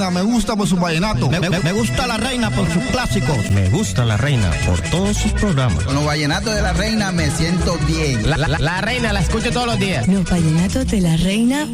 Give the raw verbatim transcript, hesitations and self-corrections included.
reina me gusta por su vallenato. Me, me, me gusta la reina por sus clásicos. Me gusta la reina por todos sus programas. Con los vallenatos de la reina me siento bien. La, la, la reina la escucho todos los días. Los vallenatos de la reina